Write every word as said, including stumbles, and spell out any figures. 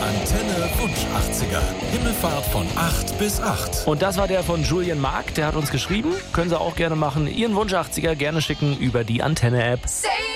Antenne Wunsch achtziger. Himmelfahrt von acht bis acht. Und das war der von Julian Mark, der hat uns geschrieben. Können Sie auch gerne machen. Ihren Wunsch achtziger gerne schicken über die Antenne-App.